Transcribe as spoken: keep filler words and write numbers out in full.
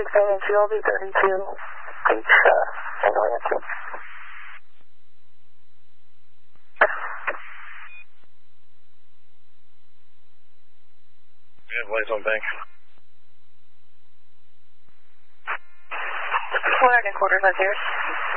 maintaining G L V thirty-two, H, uh, Tango Yankee. Yeah, Blaze on bank. One hundred quarters, that's yours.